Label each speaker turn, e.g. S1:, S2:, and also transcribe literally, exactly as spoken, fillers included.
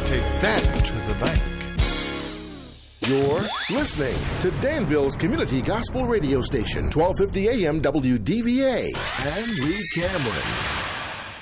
S1: take that to the bank.
S2: You're listening to Danville's Community Gospel Radio Station, twelve fifty A M W D V A, and Lee Cameron.